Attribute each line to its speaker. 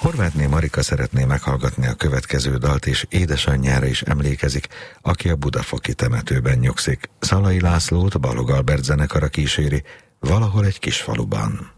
Speaker 1: Horvátné Marika szeretné meghallgatni a következő dalt, és édesanyjára is emlékezik, aki a budafoki temetőben nyugszik. Szalai Lászlót Balog Albert zenekara kíséri, Valahol egy kis faluban.